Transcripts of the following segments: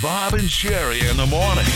Bob and Sherry in the morning.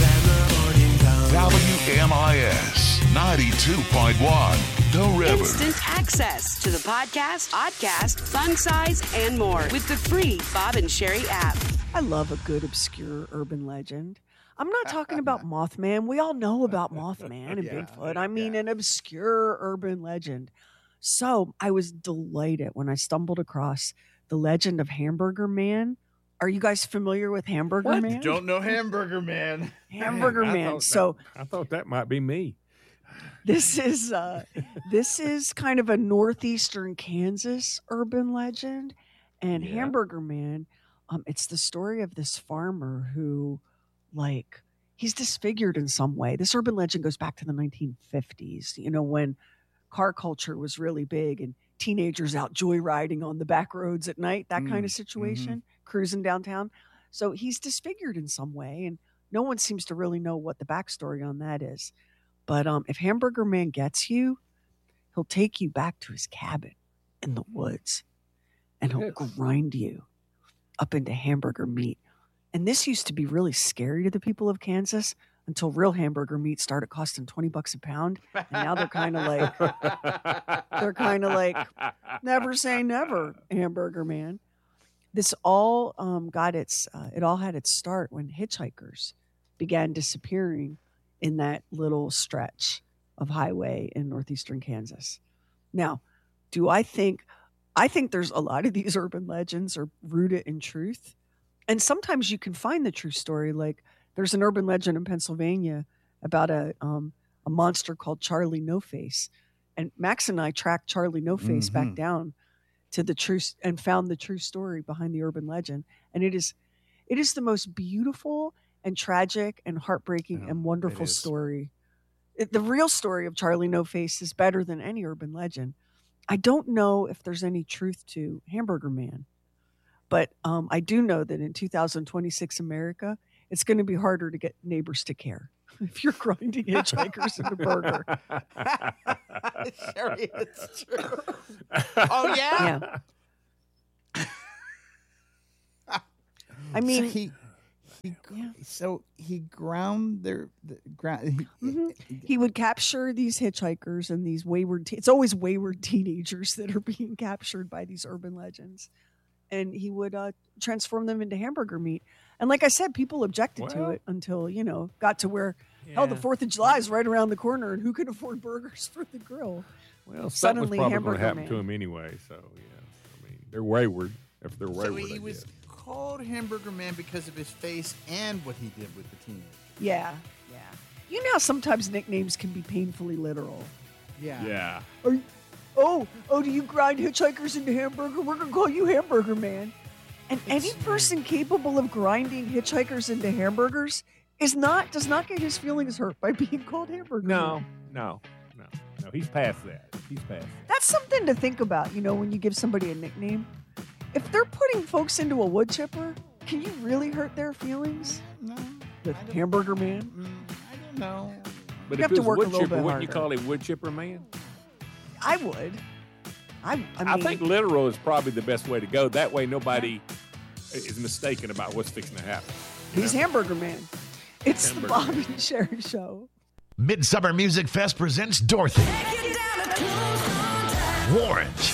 WMIS 92.1, The River. Instant access to the podcast, podcast, fun size, and more with the free Bob and Sherry app. I love a good obscure urban legend. I'm not talking about Mothman. We all know about Mothman and Bigfoot. I mean, an obscure urban legend. So I was delighted when I stumbled across the legend of Hamburger Man. Are you guys familiar with Hamburger Man? Don't know Hamburger Man. Hamburger Man. I thought that might be me. This is kind of a northeastern Kansas urban legend, and Hamburger Man. It's the story of this farmer who, he's disfigured in some way. This urban legend goes back to the 1950s. You know, when car culture was really big and teenagers out joyriding on the back roads at night, that kind of situation, cruising downtown. So he's disfigured in some way, and no one seems to really know what the backstory on that is. But if Hamburger Man gets you, he'll take you back to his cabin in the woods, and he'll grind you up into hamburger meat. And this used to be really scary to the people of Kansas until real hamburger meat started costing $20 a pound. And now they're kind of like, never say never, Hamburger Man. This all it all had its start when hitchhikers began disappearing in that little stretch of highway in northeastern Kansas. Now, I think there's a lot of these urban legends are rooted in truth. And sometimes you can find the true story. Like there's an urban legend in Pennsylvania about a monster called Charlie No Face. And Max and I tracked Charlie No Face back down to the truth and found the true story behind the urban legend. And it is the most beautiful and tragic and heartbreaking and wonderful story. The real story of Charlie No Face is better than any urban legend. I don't know if there's any truth to Hamburger Man, but I do know that in 2026 America, it's going to be harder to get neighbors to care if you're grinding hitchhikers in a burger. Sherry, it's true. Oh, yeah? I mean... He ground their ground. He would capture these hitchhikers and these wayward. It's always wayward teenagers that are being captured by these urban legends, and he would transform them into hamburger meat. And like I said, people objected to it until got to where the 4th of July is right around the corner, and who can afford burgers for the grill? Well, suddenly that was probably Hamburger going to happen Man to him anyway. So I mean, they're wayward. If they're wayward, So he was called Hamburger Man because of his face and what he did with the teenagers. Yeah. You know how sometimes nicknames can be painfully literal. Yeah. Do you grind hitchhikers into hamburger? We're going to call you Hamburger Man. And any person capable of grinding hitchhikers into hamburgers does not get his feelings hurt by being called Hamburger Man. No. He's past that. That's something to think about, when you give somebody a nickname. If they're putting folks into a wood chipper, can you really hurt their feelings? No. With Hamburger Man? I don't know. But You if have to it was work a wood little chipper, bit wouldn't you harder. call him Wood Chipper Man? I would. I think literal is probably the best way to go. That way nobody is mistaken about what's fixing to happen. He's Hamburger Man. It's Hamburger the Bob Man. and Sherry Show. Midsummer Music Fest presents Dorothy, Warrant,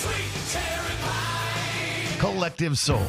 Collective Soul,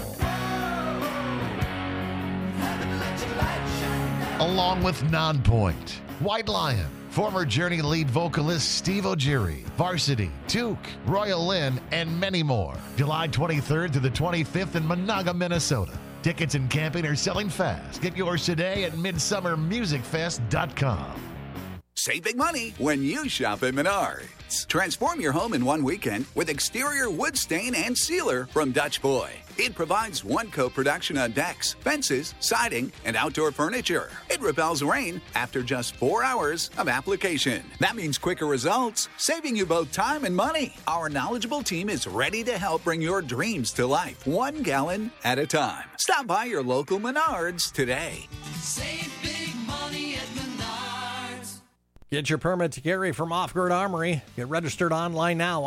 along with Nonpoint, White Lion, former Journey lead vocalist Steve Ogiri, Varsity, Duke, Royal Lynn, and many more. July 23rd to the 25th in Monaga, Minnesota. Tickets and camping are selling fast. Get yours today at midsummermusicfest.com. Save big money when you shop at Menards. Transform your home in one weekend with exterior wood stain and sealer from Dutch Boy. It provides one-coat protection on decks, fences, siding, and outdoor furniture. It repels rain after just 4 hours of application. That means quicker results, saving you both time and money. Our knowledgeable team is ready to help bring your dreams to life, 1 gallon at a time. Stop by your local Menards today. Save big money at Menards. Get your permit to carry from Off-Grid Armory. Get registered online now,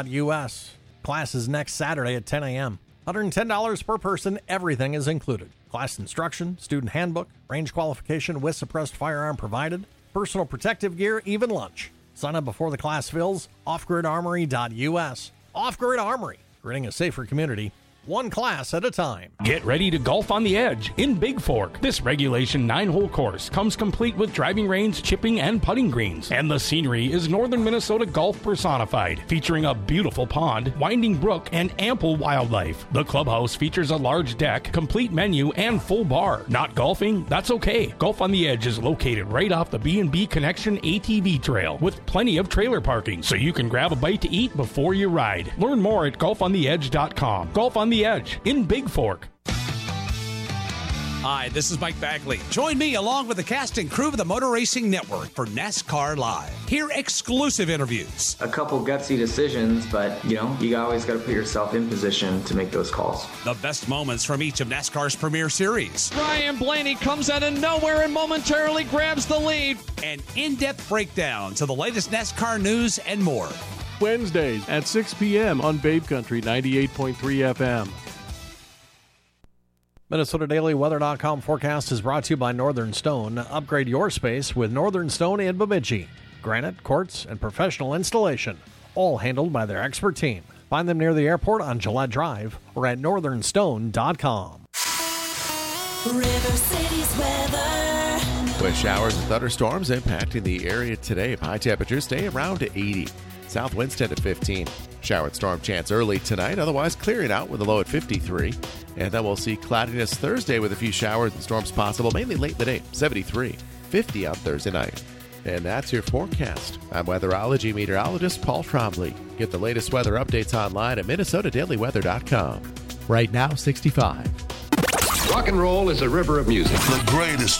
offgridarmory.us. Class is next Saturday at 10 a.m. $110 per person. Everything is included. Class instruction, student handbook, range qualification with suppressed firearm provided, personal protective gear, even lunch. Sign up before the class fills. OffGridArmory.us. Off-Grid Armory, creating a safer community, one class at a time. Get ready to golf on the edge in Big Fork. This regulation 9-hole course comes complete with driving range, chipping, and putting greens. And the scenery is northern Minnesota golf personified, featuring a beautiful pond, winding brook, and ample wildlife. The clubhouse features a large deck, complete menu, and full bar. Not golfing? That's okay. Golf on the Edge is located right off the B&B Connection ATV trail with plenty of trailer parking, so you can grab a bite to eat before you ride. Learn more at golfontheedge.com. Golf on the Edge in Big Fork. Hi, this is Mike Bagley. Join me along with the cast and crew of the Motor Racing Network for NASCAR Live. Hear exclusive interviews. A couple gutsy decisions, but, you always got to put yourself in position to make those calls. The best moments from each of NASCAR's premier series. Ryan Blaney comes out of nowhere and momentarily grabs the lead. An in-depth breakdown to the latest NASCAR news and more. Wednesdays at 6 p.m. on Babe Country 98.3 FM. MinnesotaDailyWeather.com forecast is brought to you by Northern Stone. Upgrade your space with Northern Stone in Bemidji. Granite, quartz, and professional installation, all handled by their expert team. Find them near the airport on Gillette Drive or at northernstone.com. River City's weather. With showers and thunderstorms impacting the area today, high temperatures stay around 80. South winds 10 to 15. Shower and storm chance early tonight, otherwise clearing out with a low at 53. And then we'll see cloudiness Thursday with a few showers and storms possible, mainly late in the day, 73. 50 on Thursday night. And that's your forecast. I'm weatherology meteorologist Paul Trombley. Get the latest weather updates online at MinnesotaDailyWeather.com. Right now, 65. Rock and roll is a river of music. The greatest